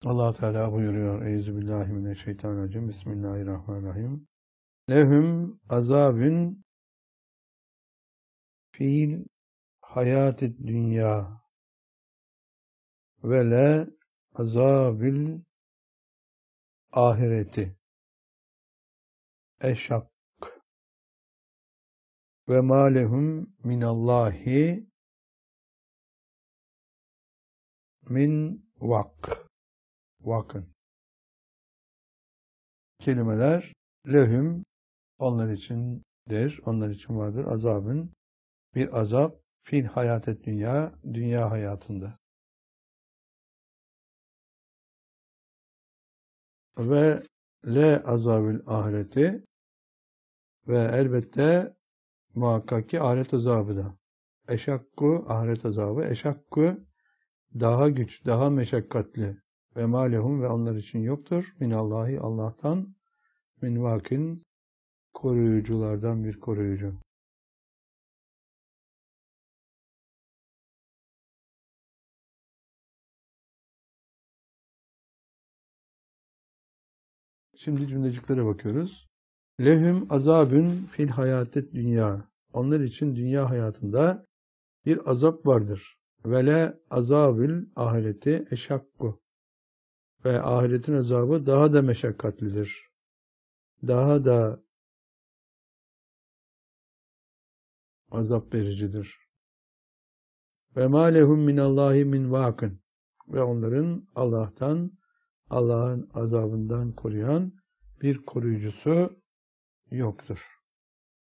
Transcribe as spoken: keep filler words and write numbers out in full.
Allah Teala buyuruyor. Euzubillahimineşşeytanirracim. Bismillahirrahmanirrahim. Lehum azabün fil hayatid dünya ve le azabil ahireti eşak ve ma lehum minallahi min vak. Vakın. Kelimeler lehum onlar içindir, onlar için vardır. Azabın bir azap fil hayatet dünya, dünya hayatında. Ve le azabil ahireti ve elbette muhakkak ki ahiret azabı da. Eşakku ahiret azabı, eşakku daha güç, daha meşakkatli ve malehum ve onlar için yoktur. Minallahi Allah'tan min vakin koruyuculardan bir koruyucu. Şimdi cümleciklere bakıyoruz. Lehum azabün fil hayatet dünya. Onlar için dünya hayatında bir azap vardır. Ve le azabil ahireti eşakku. Ve ahiretin azabı daha da meşakkatlidir. Daha da azap vericidir. Ve ma lehum minallahi min vakın. Ve onların Allah'tan, Allah'ın azabından koruyan bir koruyucusu yoktur.